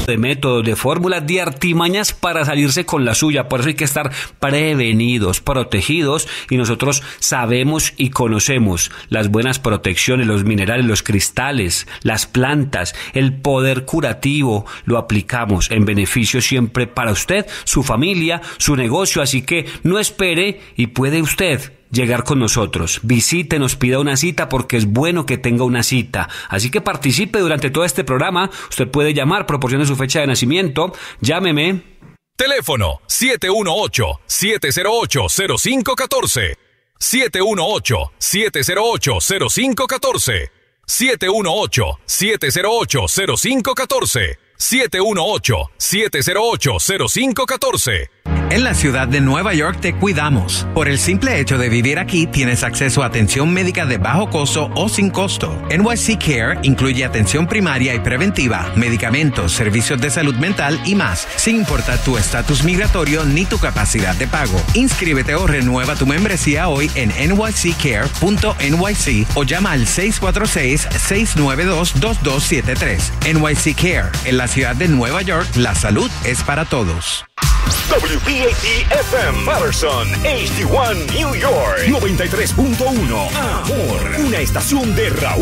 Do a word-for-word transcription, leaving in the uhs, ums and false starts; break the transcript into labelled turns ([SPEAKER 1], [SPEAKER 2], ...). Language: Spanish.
[SPEAKER 1] de métodos, de fórmulas, de artimañas para salirse con la suya. Por eso hay que estar prevenidos, protegidos, y nosotros sabemos y conocemos las buenas protecciones, los minerales, los cristales, las plantas, el poder curativo, lo aplicamos en beneficio siempre para usted, su familia, su negocio. Así que no espere y puede usted llegar con nosotros. Visítenos, pida una cita, porque es bueno que tenga una cita. Así que participe durante todo este programa. Usted puede llamar, proporcione su fecha de nacimiento. Llámeme.
[SPEAKER 2] Teléfono siete uno ocho, siete cero ocho, cero cinco uno cuatro. siete uno ocho, siete cero ocho, cero cinco uno cuatro. siete uno ocho, siete cero ocho, cero cinco uno cuatro. siete uno ocho, siete cero ocho, cero cinco uno cuatro.
[SPEAKER 3] En la ciudad de Nueva York te cuidamos. Por el simple hecho de vivir aquí, tienes acceso a atención médica de bajo costo o sin costo. N Y C Care incluye atención primaria y preventiva, medicamentos, servicios de salud mental y más, sin importar tu estatus migratorio ni tu capacidad de pago. Inscríbete o renueva tu membresía hoy en N Y C care punto N Y C o llama al seis cuatro seis, seis nueve dos, dos dos siete tres. N Y C Care, en la ciudad de Nueva York, la salud es para todos.
[SPEAKER 4] W P A T F M Patterson, H D uno New York, noventa y tres punto uno. Amor, una estación de Raúl